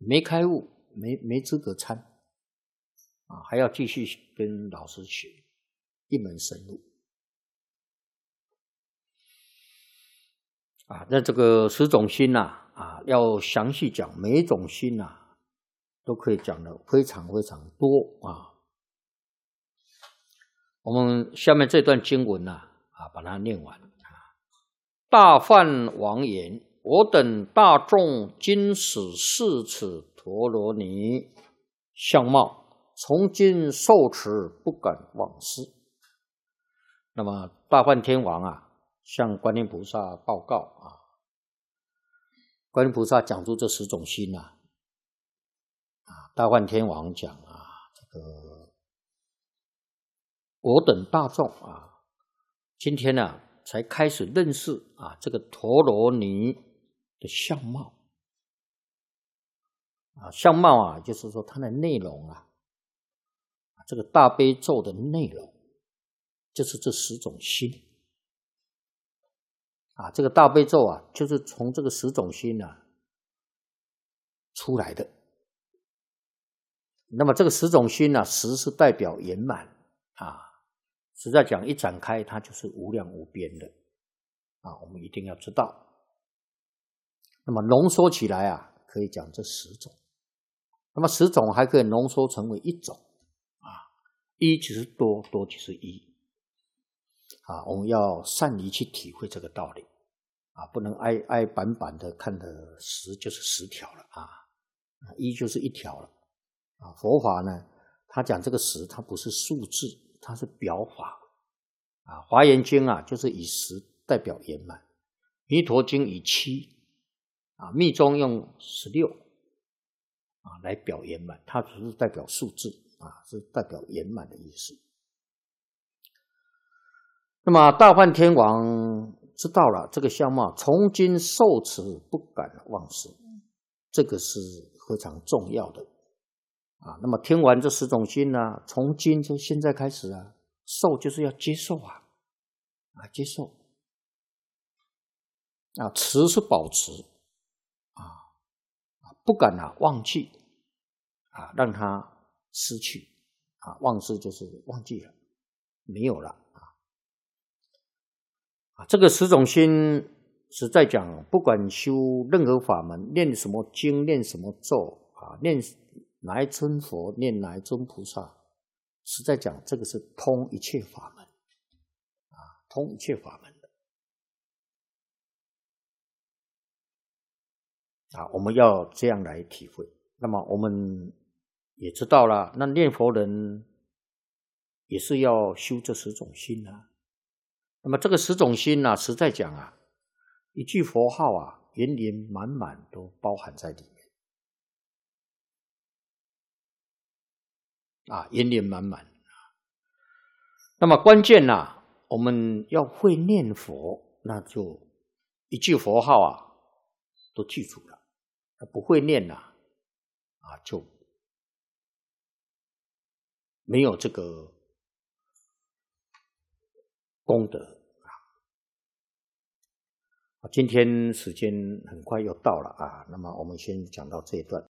没开悟，没资格参啊，还要继续跟老师学一门深入啊。那这个10种心啊，要详细讲，每一种心都可以讲的非常非常多啊。我们下面这段经文把它念完。大梵王言：我等大众今始视此陀罗尼相貌，从今受持，不敢忘失。那么大梵天王向观音菩萨报告观音菩萨讲出这10种心大梵天王讲这个我等大众今天才开始认识这个陀罗尼的相貌相貌就是说它的内容这个大悲咒的内容就是这10种心这个大悲咒就是从这个10种心出来的。那么这个10种心10是代表圆满实在讲一展开它就是无量无边的我们一定要知道。那么浓缩起来可以讲这10种。那么10种还可以浓缩成为一种一就是多，多就是一我们要善于去体会这个道理不能挨板板的看的10就是10条了一就是1条了佛法呢，他讲这个10，它不是数字，它是表法华严经就是以10代表圆满，弥陀经以7密宗用16来表圆满，它只是代表数字是代表圆满的意思。那么大梵天王知道了这个相貌，从今受持，不敢忘失，这个是非常重要的那么听完这10种心从今就现在开始受就是要接受接受持是保持不敢忘记让它失去忘失就是忘记了，没有了这个10种心实在讲，不管修任何法门，念什么经，念什么咒念哪一尊佛，念哪一尊菩萨，实在讲这个是通一切法门通一切法门的我们要这样来体会。那么我们也知道了，那念佛人也是要修这10种心那么这个10种心实在讲一句佛号圆圆满满都包含在里面圆圆满满那么关键我们要会念佛，那就一句佛号都记住了，不会念就没有这个功德今天时间很快又到了那么我们先讲到这一段。